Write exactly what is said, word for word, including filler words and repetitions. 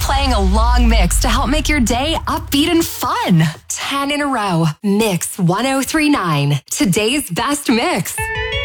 playing a long mix to help make your day upbeat and fun. ten in a row. Mix one oh three point nine. Today's best mix.